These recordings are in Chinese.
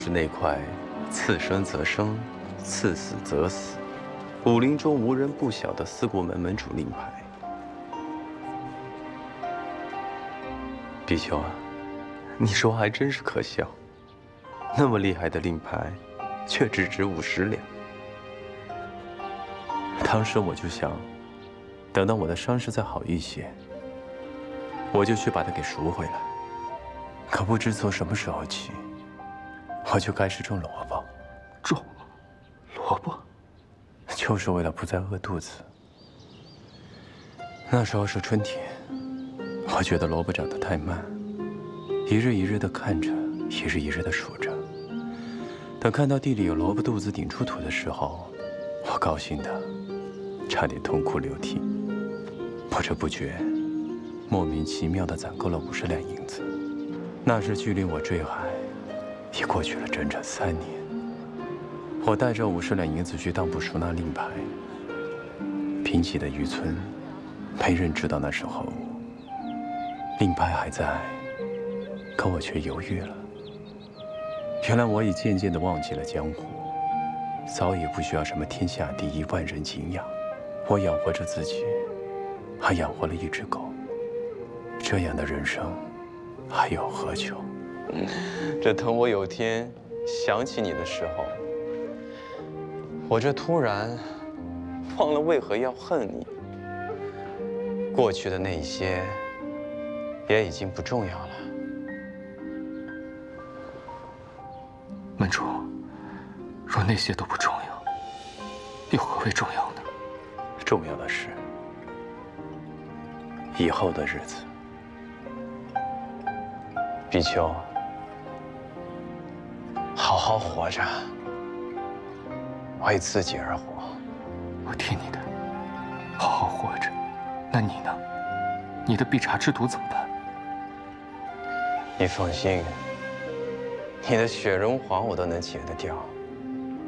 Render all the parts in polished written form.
是那块刺生则生，刺死则死，武林中无人不晓的四国门门主令牌。比丘啊，你说还真是可笑，那么厉害的令牌，却只值50两。当时我就想，等到我的伤势再好一些，我就去把它给赎回来。可不知从什么时候起，我就开始种萝卜。 种萝卜， 就是为了不再饿肚子。那时候是春天，我觉得萝卜长得太慢，一日一日的看着，一日一日的数着。等看到地里有萝卜肚子顶出土的时候，我高兴的差点痛哭流涕。不知不觉，莫名其妙的攒够了50两银子。那时距离我坠海，已过去了整整3年。我带着50两银子去当铺赎那令牌。贫瘠的渔村，没人知道那时候令牌还在，可我却犹豫了。原来我已渐渐地忘记了江湖，早已不需要什么天下第一、万人敬仰。我养活着自己，还养活了一只狗。这样的人生，还有何求？这等我有天想起你的时候，我这突然忘了为何要恨你。过去的那一些也已经不重要了。 门主，若那些都不重要，又何为重要呢？ 重要的是以后的日子。比丘，好好活着，为自己而活。 我听你的，好好活着。那你呢？你的碧茶之毒怎么办？ 你放心，你的雪绒黄我都能解得掉。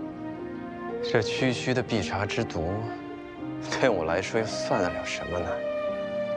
这区区的碧茶之毒，对我来说又算得了什么呢？